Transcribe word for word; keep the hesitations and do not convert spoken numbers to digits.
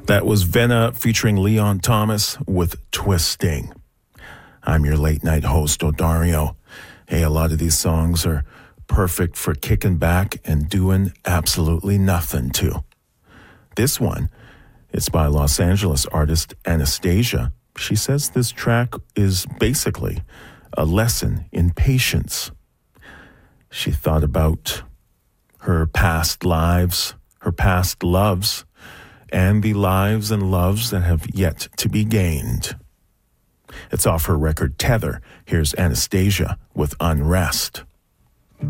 That was Venna featuring Leon Thomas with Twisting. I'm your late night host, Odario. Hey, a lot of these songs are perfect for kicking back and doing absolutely nothing to. This one, it's by Los Angeles artist Anastasia. She says this track is basically a lesson in patience. She thought about her past lives, her past loves, and the lives and loves that have yet to be gained. It's off her record Tether. Here's Anastasia with Unrest.